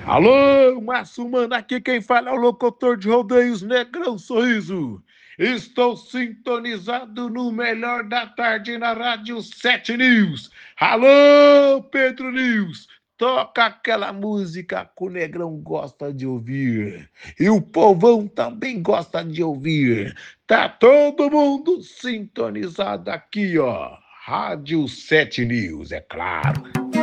Alô, Márcio Mano, aqui quem fala é o locutor de rodeios Negrão Sorriso. Estou sintonizado no melhor da tarde na Rádio 7 News. Alô, Pedro News, toca aquela música que o Negrão gosta de ouvir. E o povão também gosta de ouvir. Tá todo mundo sintonizado aqui, ó. Rádio 7 News, é claro.